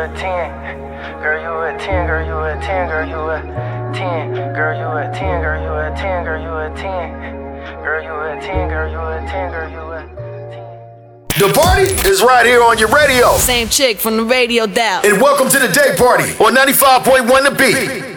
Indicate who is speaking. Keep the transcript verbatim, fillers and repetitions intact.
Speaker 1: ten. Girl, you a ten, girl, you a ten, girl, you a ten. Girl, you a ten, girl, you a ten, girl, you a ten. Girl, you a ten, girl, you a ten, girl, you a ten.
Speaker 2: The party is right here on your radio.
Speaker 3: Same chick from the radio dial.
Speaker 2: And welcome to the day party on ninety-five point one The Beat.